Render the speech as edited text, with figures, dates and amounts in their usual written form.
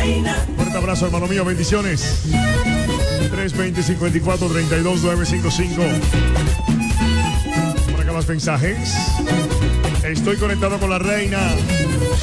Fuerte abrazo, hermano mío, bendiciones. 320-54-32-955. Por acá más mensajes. Estoy conectado con la reina.